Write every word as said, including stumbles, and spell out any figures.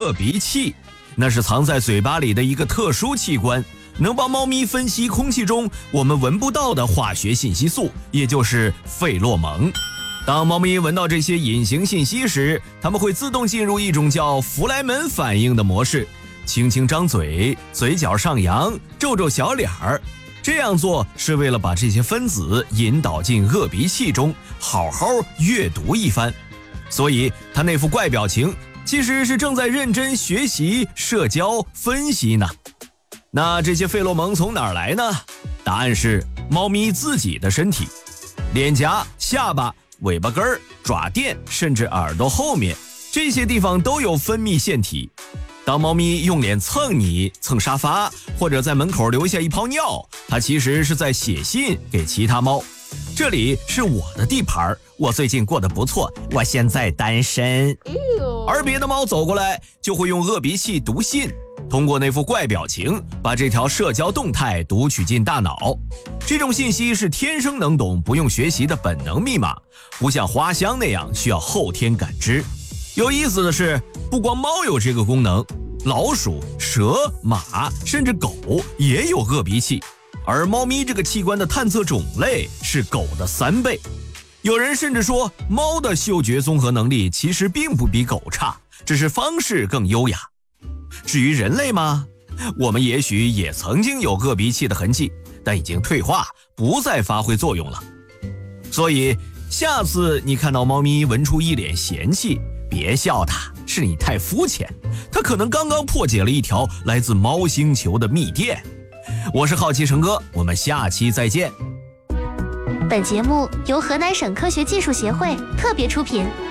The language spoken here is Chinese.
颚鼻器，那是藏在嘴巴里的一个特殊器官，能帮猫咪分析空气中我们闻不到的化学信息素，也就是费洛蒙。当猫咪闻到这些隐形信息时，它们会自动进入一种叫弗莱门反应的模式，轻轻张嘴，嘴角上扬，皱皱小脸儿。这样做是为了把这些分子引导进颚鼻器中，好好阅读一番。所以它那副怪表情其实是正在认真学习、社交、分析呢。那这些费洛蒙从哪儿来呢？答案是猫咪自己的身体，脸颊、下巴、尾巴根儿、爪垫，甚至耳朵后面，这些地方都有分泌腺体。当猫咪用脸蹭你、蹭沙发，或者在门口留下一泡尿，它其实是在写信给其他猫。这里是我的地盘，我最近过得不错，我现在单身。而别的猫走过来，就会用颚鼻器读信，通过那副怪表情，把这条社交动态读取进大脑。这种信息是天生能懂、不用学习的本能密码，不像花香那样需要后天感知。有意思的是，不光猫有这个功能，老鼠、蛇、马甚至狗也有颚鼻器，而猫咪这个器官的探测种类是狗的三倍。有人甚至说，猫的嗅觉综合能力其实并不比狗差，只是方式更优雅。至于人类吗？我们也许也曾经有颚鼻器的痕迹，但已经退化，不再发挥作用了。所以下次你看到猫咪闻出一脸嫌弃，别笑它，是你太肤浅，它可能刚刚破解了一条来自猫星球的密电。我是好奇成哥，我们下期再见。 本节目由河南省科学技术协会特别出品。